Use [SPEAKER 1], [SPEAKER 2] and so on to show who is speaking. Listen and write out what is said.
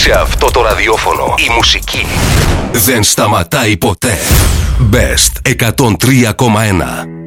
[SPEAKER 1] Σε αυτό το ραδιόφωνο η μουσική δεν σταματάει ποτέ. Best 103,1.